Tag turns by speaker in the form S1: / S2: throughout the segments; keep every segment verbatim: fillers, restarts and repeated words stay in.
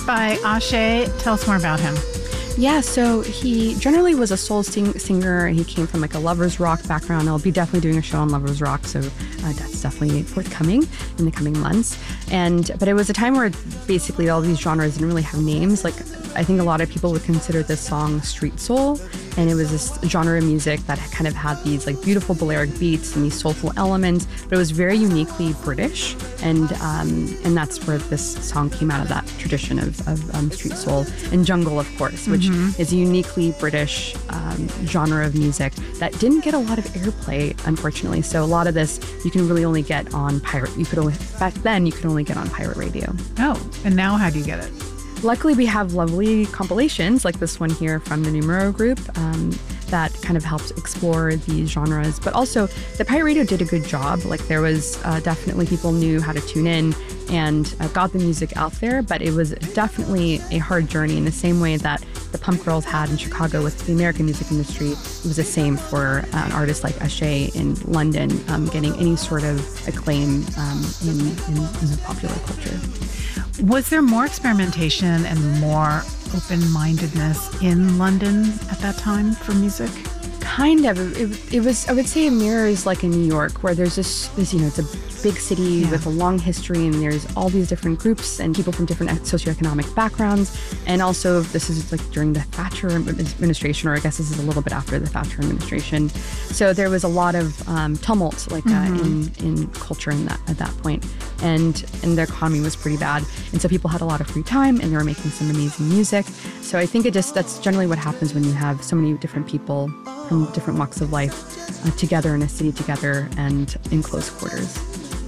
S1: by Ashe. Tell us more about him.
S2: Yeah, so he generally was a soul sing- singer, and he came from like a lovers rock background. I'll be definitely doing a show on lovers rock, so uh, that's definitely forthcoming in the coming months. And but it was a time where basically all these genres didn't really have names. Like I think a lot of people would consider this song street soul, and it was this genre of music that kind of had these like beautiful Balearic beats and these soulful elements, but it was very uniquely British, and um, and that's where this song came out of, that tradition of, of um, street soul. And jungle, of course, which mm-hmm. is a uniquely British um, genre of music that didn't get a lot of airplay, unfortunately. So a lot of this you can really only get on pirate. You could only back then you could only get on pirate radio.
S1: Oh, and now how do you get it?
S2: Luckily, we have lovely compilations like this one here from the Numero Group um, that kind of helps explore these genres. But also, the pirate radio did a good job. Like there was uh, definitely people knew how to tune in and uh, got the music out there. But it was definitely a hard journey in the same way that the Pump Girls had in Chicago with the American music industry. It was the same for uh, an artist like Ashe in London, um, getting any sort of acclaim um, in, in, in the popular culture.
S1: Was there more experimentation and more open-mindedness in London at that time for music?
S2: Kind of. It, it was, I would say it mirrors like in New York, where there's this, this you know, it's a big city yeah. with a long history, and there's all these different groups and people from different socioeconomic backgrounds. And also, this is like during the Thatcher administration, or I guess this is a little bit after the Thatcher administration. So there was a lot of um, tumult like mm-hmm. uh, in, in culture in that, at that point. And, and the economy was pretty bad. And so people had a lot of free time, and they were making some amazing music. So I think it just, that's generally what happens when you have so many different people from different walks of life uh, together in a city together and in close quarters.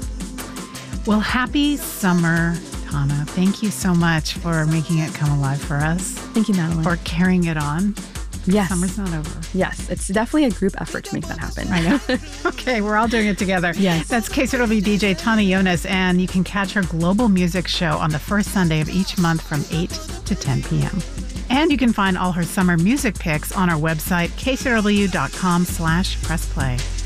S1: Well, happy summer, Tana. Thank you so much for making it come alive for us.
S2: Thank you, Madeline.
S1: For carrying it on.
S2: Yes.
S1: Summer's not over.
S2: Yes. It's definitely a group effort to make that happen.
S1: I know. Okay, we're all doing it together.
S2: Yes.
S1: That's K C R W D J Tana Yonas, and you can catch her global music show on the first Sunday of each month from eight to ten p.m. And you can find all her summer music picks on our website, k c r w dot com slash press play.